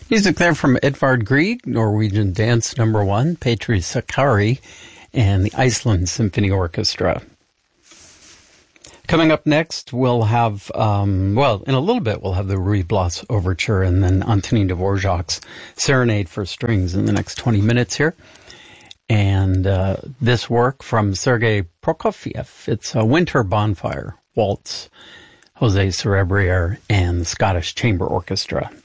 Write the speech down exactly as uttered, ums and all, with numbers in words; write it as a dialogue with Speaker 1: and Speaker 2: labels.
Speaker 1: Music there from Edvard Grieg, Norwegian Dance Number One, Petri Sakari, and the Iceland Symphony Orchestra. Coming up next, we'll have, um, well, in a little bit, we'll have the Ruy Blas Overture and then Antonin Dvorak's Serenade for Strings in the next twenty minutes here. And uh, this work from Sergei Prokofiev, it's a Winter Bonfire Waltz, Jose Cerebrier, and the Scottish Chamber Orchestra.